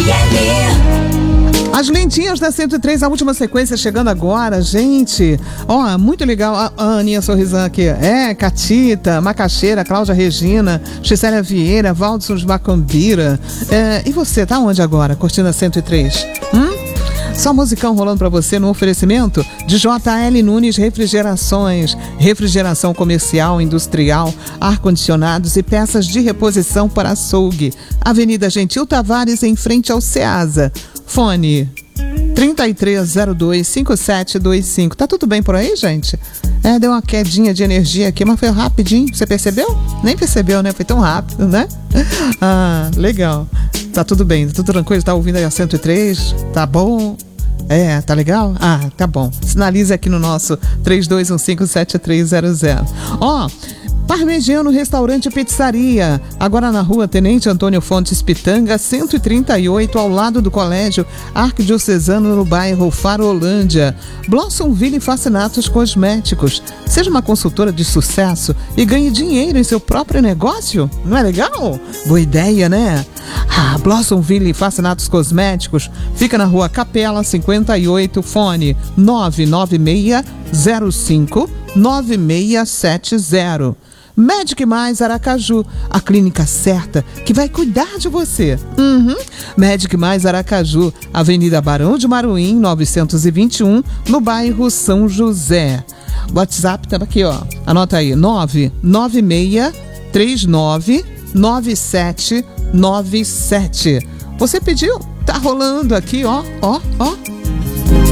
As lentinhas da 103, a última sequência chegando agora, gente. Ó, muito legal. A Aninha Sorrisan aqui. Catita, Macaxeira, Cláudia Regina, Gisela Vieira, Valdson de Macambira. E você, tá onde agora? Curtindo a 103? Só musicão rolando pra você no oferecimento de JL Nunes Refrigerações, refrigeração comercial, industrial, ar-condicionados e peças de reposição para açougue. Avenida Gentil Tavares, em frente ao Ceasa. Fone 33025725. Tá tudo bem por aí, gente? Deu uma quedinha de energia aqui, mas foi rapidinho. Você percebeu? Nem percebeu, né? Foi tão rápido, né? Legal. Tá tudo bem, tá tudo tranquilo? Tá ouvindo aí a 103? Tá bom? Tá legal? Tá bom. Sinalize aqui no nosso 32157300. Parmegiano Restaurante e Pizzaria, agora na rua Tenente Antônio Fontes Pitanga, 138, ao lado do Colégio Arquidiocesano, no bairro Farolândia. Blossomville Fascinatos Cosméticos. Seja uma consultora de sucesso e ganhe dinheiro em seu próprio negócio. Não é legal? Boa ideia, né? Blossomville Fascinatos Cosméticos fica na rua Capela 58, fone 996059670. Medic Mais Aracaju, a clínica certa que vai cuidar de você. Medic Mais Aracaju, Avenida Barão de Maruim, 921, no bairro São José. WhatsApp tá aqui, ó. Anota aí, 996399797. Você pediu? Tá rolando aqui, ó.